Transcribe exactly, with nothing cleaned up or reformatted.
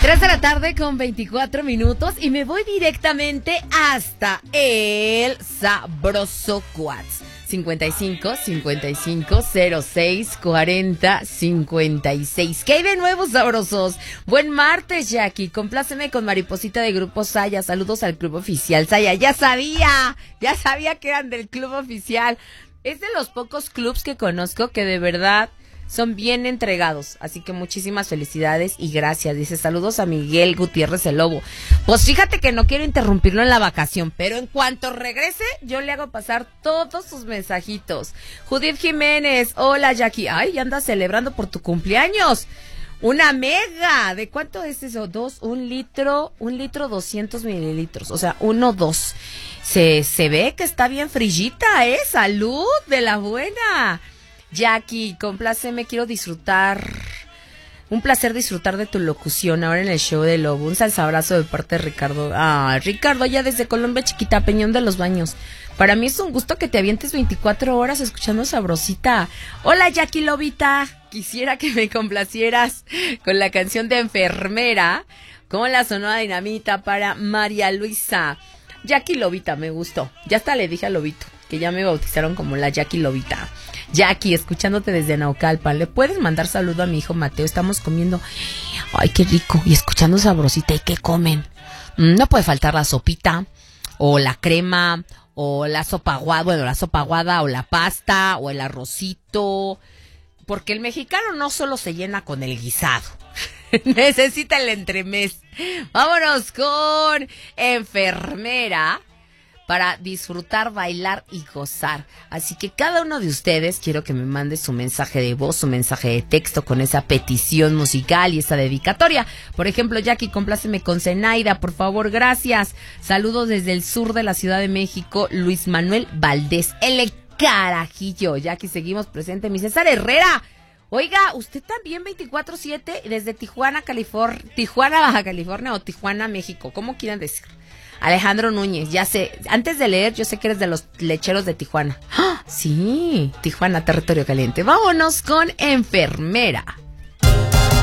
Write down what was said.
tres de la tarde con veinticuatro minutos y me voy directamente hasta el Sabroso Cuats. cincuenta y cinco, cincuenta y cinco, cero seis, cuarenta, cincuenta y seis. ¿Qué hay de nuevo, sabrosos? Buen martes, Jackie. Compláceme con Mariposita de Grupo Saya. Saludos al Club Oficial. Saya, ya sabía, ya sabía que eran del Club Oficial. Es de los pocos clubs que conozco que de verdad son bien entregados, así que muchísimas felicidades y gracias. Dice, saludos a Miguel Gutiérrez el Lobo. Pues fíjate que no quiero interrumpirlo en la vacación, pero en cuanto regrese, yo le hago pasar todos sus mensajitos. Judith Jiménez, hola Jackie. Ay, andas celebrando por tu cumpleaños. Una mega. ¿De cuánto es eso? Dos, un litro, un litro doscientos mililitros, o sea, uno, dos. Se, se ve que está bien frillita, ¿eh? Salud de la buena. Jackie, compláceme, quiero disfrutar, un placer disfrutar de tu locución ahora en el show de Lobo. Un salsabrazo de parte de Ricardo. Ah, Ricardo, ya desde Colombia Chiquita, Peñón de los Baños. Para mí es un gusto que te avientes veinticuatro horas escuchando Sabrosita. Hola, Jackie Lobita. Quisiera que me complacieras con la canción de Enfermera, con la Sonora Dinamita para María Luisa. Jackie Lobita, me gustó. Ya hasta le dije a Lobito que ya me bautizaron como la Jackie Lobita. Jackie, escuchándote desde Naucalpan. ¿Le puedes mandar saludo a mi hijo Mateo? Estamos comiendo. Ay, qué rico. Y escuchando Sabrosita. ¿Y qué comen? Mm, no puede faltar la sopita, o la crema, o la sopa aguada, bueno, la sopa aguada, o la pasta, o el arrocito. Porque el mexicano no solo se llena con el guisado. Necesita el entremés. Vámonos con Enfermera, para disfrutar, bailar y gozar. Así que cada uno de ustedes quiero que me mande su mensaje de voz, su mensaje de texto con esa petición musical y esa dedicatoria. Por ejemplo, Jackie, compláceme con Zenaida, por favor, gracias. Saludos desde el sur de la Ciudad de México, Luis Manuel Valdés, el carajillo. Jackie, seguimos presente. Mi César Herrera. Oiga, usted también veinticuatro siete desde Tijuana, California, Tijuana, Baja California o Tijuana, México, ¿cómo quieran decir? Alejandro Núñez, ya sé, antes de leer, yo sé que eres de los lecheros de Tijuana. ¡Ah! Sí, Tijuana, territorio caliente. Vámonos con Enfermera.